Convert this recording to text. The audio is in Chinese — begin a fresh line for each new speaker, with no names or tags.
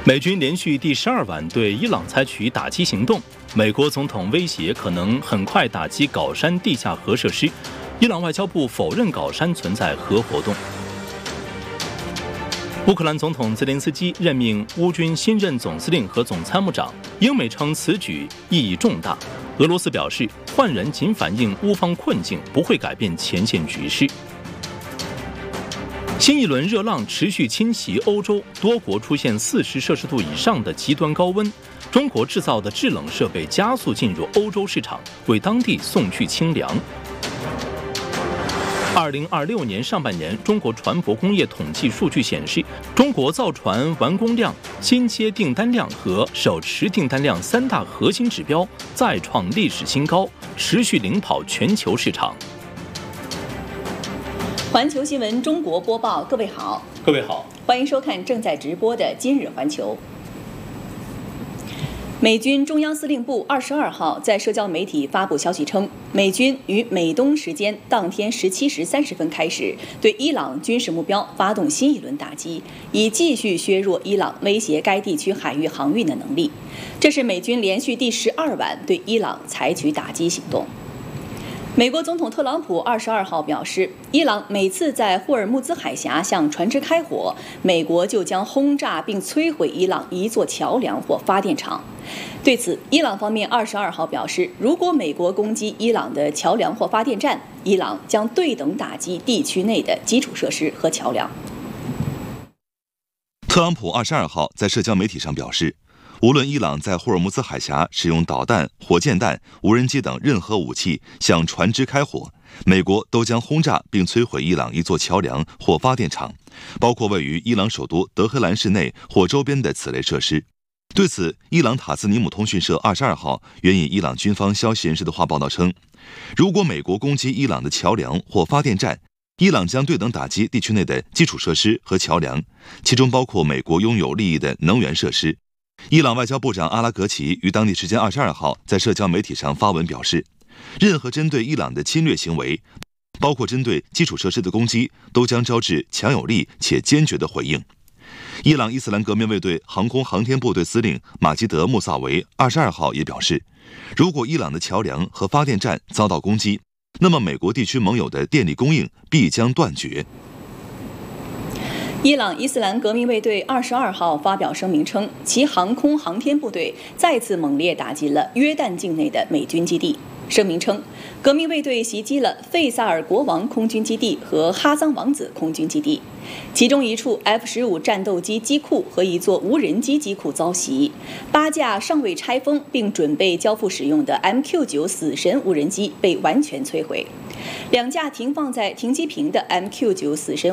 美军连续第12晚对伊朗采取打击行动，美国总统威胁可能很快打击皋山地下核设施，伊朗外交部否认皋山存在核活动。乌克兰总统泽连斯基任命乌军新任总司令和总参谋长，英美称此举意义重大。俄罗斯表示，换人仅反映乌方困境，不会改变前线局势。新一轮热浪持续侵袭欧洲，多国出现40摄氏度以上的极端高温。中国制造的制冷设备加速进入欧洲市场，为当地送去清凉。2026年上半年，中国船舶工业统计数据显示，中国造船完工量、新接订单量和手持订单量3大核心指标再创历史新高，持续领跑全球市场。
环球新闻中国播报，各位好，欢迎收看正在直播的今日环球。美军中央司令部22号在社交媒体发布消息称，美军于美东时间当天17时30分开始对伊朗军事目标发动新一轮打击，以继续削弱伊朗威胁该地区海域航运的能力。这是美军连续第12晚对伊朗采取打击行动。美国总统特朗普22号表示，伊朗每次在霍尔木兹海峡向船只开火，美国就将轰炸并摧毁伊朗一座桥梁或发电厂。对此，伊朗方面22号表示，如果美国攻击伊朗的桥梁或发电站，伊朗将对等打击地区内的基础设施和桥梁。
特朗普22号在社交媒体上表示，无论伊朗在霍尔木兹海峡使用导弹、火箭弹、无人机等任何武器向船只开火，美国都将轰炸并摧毁伊朗一座桥梁或发电厂，包括位于伊朗首都德黑兰市内或周边的此类设施。对此，伊朗塔斯尼姆通讯社22号援引伊朗军方消息人士的话报道称，如果美国攻击伊朗的桥梁或发电站，伊朗将对等打击地区内的基础设施和桥梁，其中包括美国拥有利益的能源设施。伊朗外交部长阿拉格齐于当地时间22号在社交媒体上发文表示，任何针对伊朗的侵略行为，包括针对基础设施的攻击，都将招致强有力且坚决的回应。伊朗伊斯兰革命卫队航空航天部队司令马吉德·穆萨维22号也表示，如果伊朗的桥梁和发电站遭到攻击，那么美国地区盟友的电力供应必将断绝。
伊朗伊斯兰革命卫队22号发表声明称，其航空航天部队再次猛烈打击了约旦境内的美军基地。声明称，革命卫队袭击了费萨尔国王空军基地和哈桑王子空军基地，其中一处 F-15战斗机机库和一座无人机机库遭袭，8架尚未拆封并准备交付使用的 MQ-9死神无人机被完全摧毁，2架停放在停机坪的 MQ-9死神